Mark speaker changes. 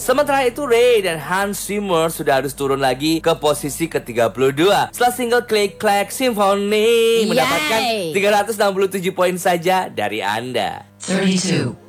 Speaker 1: Sementara itu Ray dan Hans Zimmer sudah harus turun lagi ke posisi ke-32 setelah single Click Clack Symphony mendapatkan 367 poin saja dari Anda.
Speaker 2: 32